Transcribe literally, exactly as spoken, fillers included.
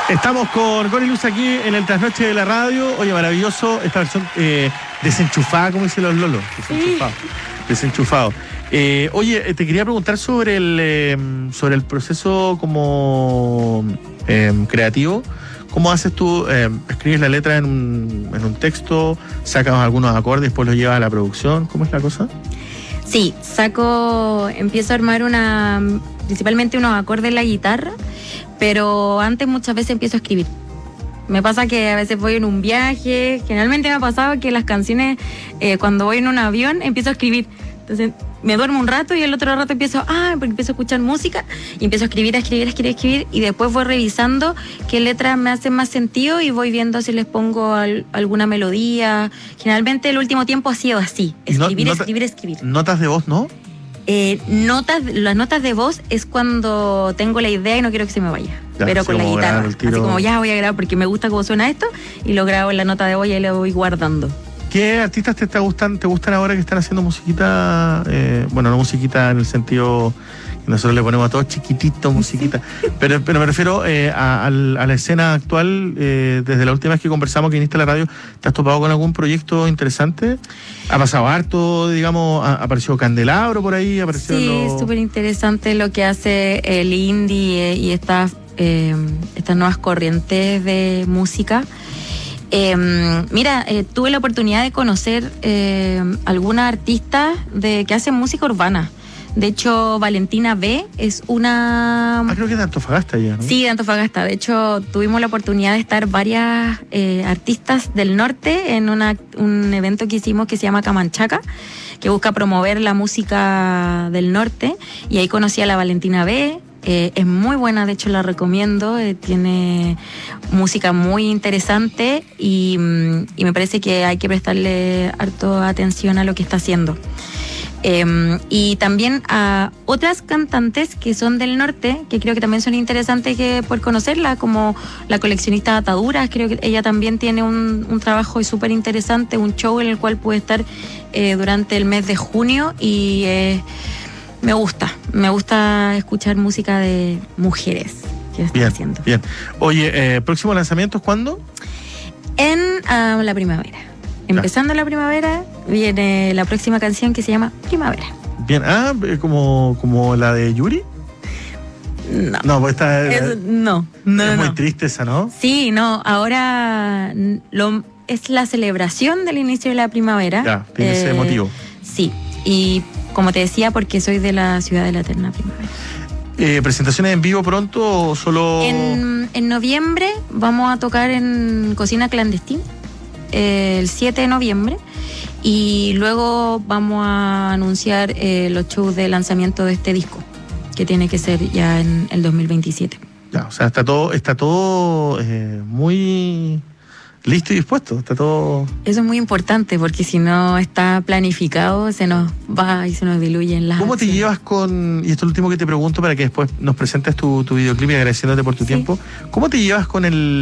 Estamos con Connie Luz aquí en el Trasnoche de la Radio. Oye, maravilloso esta versión eh, desenchufada, como dicen los lolos. Desenchufado. Sí. Desenchufado. Eh, oye, te quería preguntar sobre el eh, sobre el proceso como eh, creativo. ¿Cómo haces tú? Eh, ¿Escribes la letra en un, en un texto? ¿Sacas algunos acordes y después los llevas a la producción? ¿Cómo es la cosa? Sí, saco, empiezo a armar una, principalmente unos acordes en la guitarra, pero antes muchas veces empiezo a escribir. Me pasa que a veces voy en un viaje, generalmente me ha pasado que las canciones, eh, cuando voy en un avión, empiezo a escribir. Entonces me duermo un rato y el otro rato empiezo, ah, porque empiezo a escuchar música y empiezo a escribir, a escribir, a escribir, a escribir y después voy revisando qué letras me hacen más sentido y voy viendo si les pongo al, alguna melodía. Generalmente el último tiempo ha sido así, escribir, no, escribir, escribir. ¿Notas de voz, no? Eh, notas, las notas de voz es cuando tengo la idea y no quiero que se me vaya. Ya, pero con la guitarra, así como ya voy a grabar porque me gusta cómo suena esto y lo grabo en la nota de voz y ahí lo voy guardando. ¿Qué artistas te, te gustan te gustan ahora que están haciendo musiquita? Eh, bueno, no musiquita en el sentido que nosotros le ponemos a todos chiquitito musiquita, pero, pero me refiero eh, a, a la escena actual. Eh, desde la última vez que conversamos que viniste a la radio, ¿te has topado con algún proyecto interesante? ¿Ha pasado harto, digamos? ¿Ha aparecido Candelabro por ahí? ¿Apareció sí, lo... es súper interesante lo que hace el indie y estas, eh, estas nuevas corrientes de música. Eh, mira, eh, tuve la oportunidad de conocer eh, algunas artistas de, que hacen música urbana. De hecho, Valentina B es una... Ah, creo que es de Antofagasta ya, ¿no? Sí, de Antofagasta. De hecho, tuvimos la oportunidad de estar varias eh, artistas del norte en una, un evento que hicimos que se llama Camanchaca, que busca promover la música del norte. Y ahí conocí a la Valentina B. Eh, es muy buena, de hecho la recomiendo, eh, tiene música muy interesante y, y me parece que hay que prestarle harto atención a lo que está haciendo. Eh, y también a otras cantantes que son del norte, que creo que también son interesantes que por conocerla, como la coleccionista Ataduras. Creo que ella también tiene un, un trabajo súper interesante, un show en el cual puede estar eh, durante el mes de junio y... Eh, Me gusta, me gusta escuchar música de mujeres que están bien, haciendo. Bien. Oye, eh, ¿próximos lanzamientos cuándo? En uh, la primavera. Empezando la primavera, viene la próxima canción que se llama Primavera. Bien, ah, como, como la de Yuri. No. No, pues esta es, es, no, no, es no. muy triste esa, ¿no? Sí, no, ahora lo, es la celebración del inicio de la primavera. Ya, tiene eh, ese motivo. Sí, y como te decía, porque soy de la ciudad de la eterna primavera. Eh, ¿Presentaciones en vivo pronto o solo...? En, en noviembre vamos a tocar en Cocina Clandestina, eh, el siete de noviembre, y luego vamos a anunciar eh, los shows de lanzamiento de este disco, que tiene que ser ya en el dos mil veintisiete. Ya, o sea, está todo, está todo eh, muy... listo y dispuesto, está todo... Eso es muy importante porque si no está planificado se nos va y se nos diluye en las ¿Cómo acciones. te llevas con, y esto es lo último que te pregunto para que después nos presentes tu, tu videoclip y agradeciéndote por tu sí. tiempo, ¿cómo te llevas con el